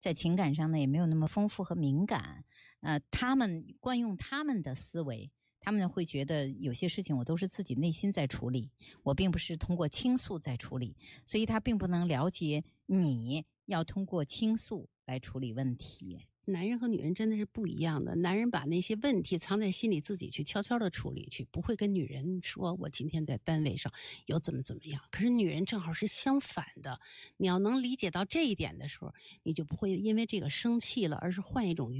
在情感上呢也没有那么丰富和敏感，他们惯用他们的思维，他们会觉得有些事情我都是自己内心在处理，我并不是通过倾诉在处理，所以他并不能了解你要通过倾诉来处理问题。 男人和女人真的是不一样的，男人把那些问题藏在心里，自己去悄悄的处理去，不会跟女人说我今天在单位上有怎么样。可是女人正好是相反的，你要能理解到这一点的时候，你就不会因为这个生气了，而是换一种